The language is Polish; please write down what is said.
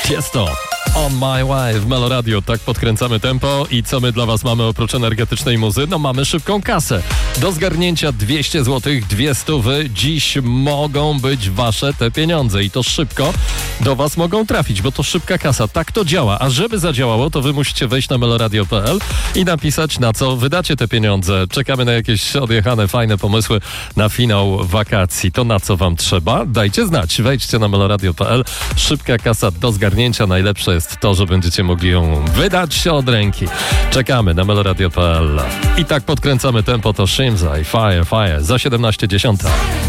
Jest to On My Way w Melo Radio. Tak podkręcamy tempo i co my dla was mamy oprócz energetycznej muzy? No mamy szybką kasę. Do zgarnięcia 200 zł, 200 dziś mogą być wasze te pieniądze i to szybko do was mogą trafić, bo to szybka kasa. Tak to działa. A żeby zadziałało, to wy musicie wejść na meloradio.pl i napisać, na co wydacie te pieniądze. Czekamy na jakieś odjechane, fajne pomysły na finał wakacji. To na co wam trzeba? Dajcie znać. Wejdźcie na meloradio.pl. Szybka kasa do zgarnięcia. Najlepsze jest to, że będziecie mogli ją wydać od ręki. Czekamy na meloradio.pl. I tak podkręcamy tempo, to Shimza i Fire za 17:10.